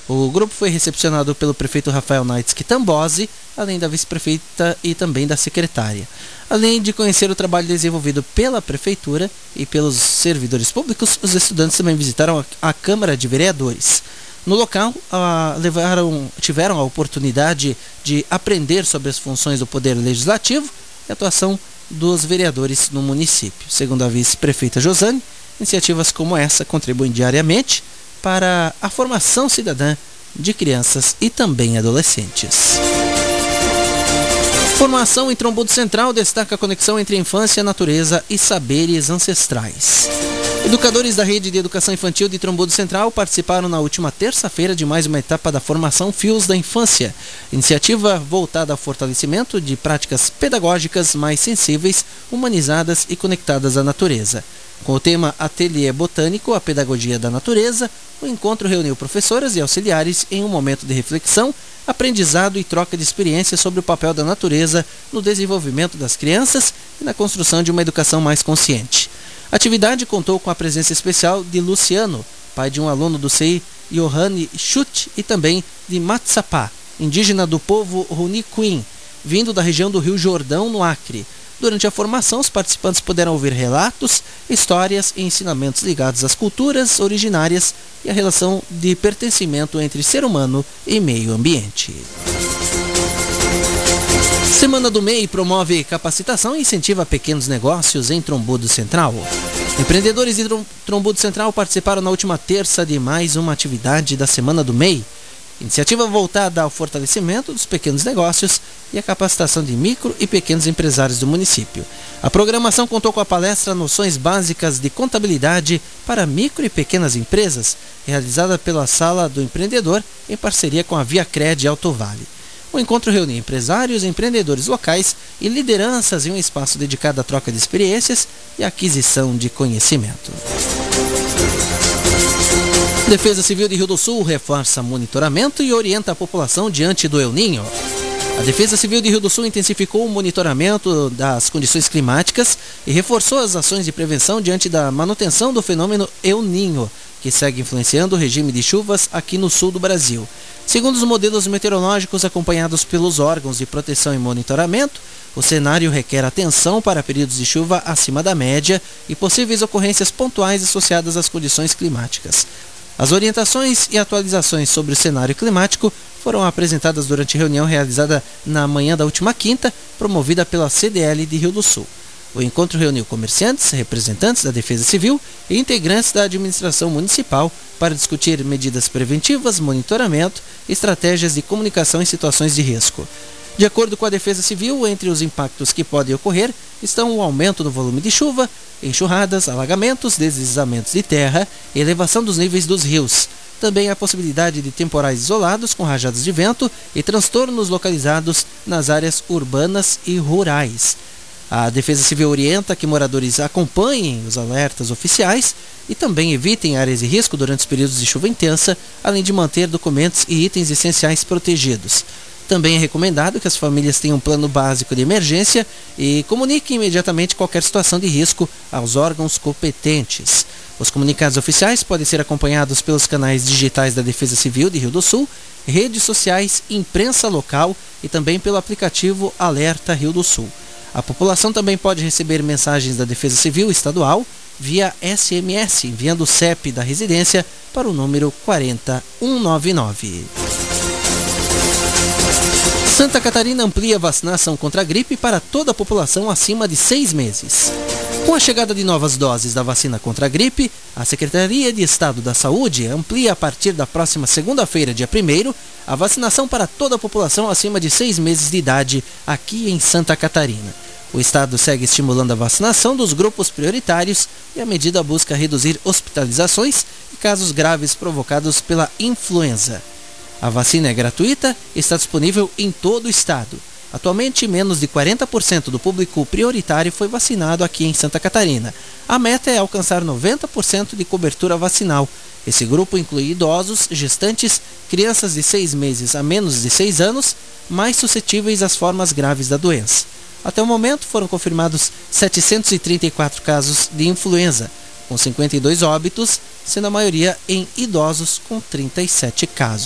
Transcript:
O grupo foi recepcionado pelo prefeito Rafael Naitsky Tambosi, além da vice-prefeita e também da secretária. Além de conhecer o trabalho desenvolvido pela prefeitura e pelos servidores públicos, os estudantes também visitaram a Câmara de Vereadores. No local, tiveram a oportunidade de aprender sobre as funções do Poder Legislativo e a atuação dos vereadores no município. Segundo a vice-prefeita Josane, iniciativas como essa contribuem diariamente para a formação cidadã de crianças e também adolescentes. Formação em Trombudo Central destaca a conexão entre infância, natureza e saberes ancestrais. Educadores da Rede de Educação Infantil de Trombudo Central participaram na última terça-feira de mais uma etapa da formação Fios da Infância, iniciativa voltada ao fortalecimento de práticas pedagógicas mais sensíveis, humanizadas e conectadas à natureza. Com o tema Ateliê Botânico, a Pedagogia da Natureza, o encontro reuniu professoras e auxiliares em um momento de reflexão, aprendizado e troca de experiências sobre o papel da natureza no desenvolvimento das crianças e na construção de uma educação mais consciente. A atividade contou com a presença especial de Luciano, pai de um aluno do CEI Yohane Chute e também de Matsapá, indígena do povo Runicuim, vindo da região do Rio Jordão, no Acre. Durante a formação, os participantes puderam ouvir relatos, histórias e ensinamentos ligados às culturas originárias e à relação de pertencimento entre ser humano e meio ambiente. Semana do MEI promove capacitação e incentiva pequenos negócios em Trombudo Central. Empreendedores de Trombudo Central participaram na última terça de mais uma atividade da Semana do MEI. Iniciativa voltada ao fortalecimento dos pequenos negócios e a capacitação de micro e pequenos empresários do município. A programação contou com a palestra Noções Básicas de Contabilidade para Micro e Pequenas Empresas, realizada pela Sala do Empreendedor em parceria com a ViaCred Alto Vale. O encontro reuniu empresários, empreendedores locais e lideranças em um espaço dedicado à troca de experiências e aquisição de conhecimento. Defesa Civil de Rio do Sul reforça monitoramento e orienta a população diante do El Niño. A Defesa Civil de Rio do Sul intensificou o monitoramento das condições climáticas e reforçou as ações de prevenção diante da manutenção do fenômeno El Niño, que segue influenciando o regime de chuvas aqui no sul do Brasil. Segundo os modelos meteorológicos acompanhados pelos órgãos de proteção e monitoramento, o cenário requer atenção para períodos de chuva acima da média e possíveis ocorrências pontuais associadas às condições climáticas. As orientações e atualizações sobre o cenário climático foram apresentadas durante reunião realizada na manhã da última quinta, promovida pela CDL de Rio do Sul. O encontro reuniu comerciantes, representantes da Defesa Civil e integrantes da administração municipal para discutir medidas preventivas, monitoramento e estratégias de comunicação em situações de risco. De acordo com a Defesa Civil, entre os impactos que podem ocorrer estão o aumento do volume de chuva, enxurradas, alagamentos, deslizamentos de terra e elevação dos níveis dos rios. Também a possibilidade de temporais isolados com rajadas de vento e transtornos localizados nas áreas urbanas e rurais. A Defesa Civil orienta que moradores acompanhem os alertas oficiais e também evitem áreas de risco durante os períodos de chuva intensa, além de manter documentos e itens essenciais protegidos. Também é recomendado que as famílias tenham um plano básico de emergência e comuniquem imediatamente qualquer situação de risco aos órgãos competentes. Os comunicados oficiais podem ser acompanhados pelos canais digitais da Defesa Civil de Rio do Sul, redes sociais, imprensa local e também pelo aplicativo Alerta Rio do Sul. A população também pode receber mensagens da Defesa Civil Estadual via SMS, enviando o CEP da residência para o número 40199. Santa Catarina amplia a vacinação contra a gripe para toda a população acima de 6 meses. Com a chegada de novas doses da vacina contra a gripe, a Secretaria de Estado da Saúde amplia a partir da próxima segunda-feira, dia 1º, a vacinação para toda a população acima de 6 meses de idade aqui em Santa Catarina. O Estado segue estimulando a vacinação dos grupos prioritários e a medida busca reduzir hospitalizações e casos graves provocados pela influenza. A vacina é gratuita e está disponível em todo o estado. Atualmente, menos de 40% do público prioritário foi vacinado aqui em Santa Catarina. A meta é alcançar 90% de cobertura vacinal. Esse grupo inclui idosos, gestantes, crianças de 6 meses a menos de 6 anos, mais suscetíveis às formas graves da doença. Até o momento, foram confirmados 734 casos de influenza, com 52 óbitos, sendo a maioria em idosos, com 37 casos.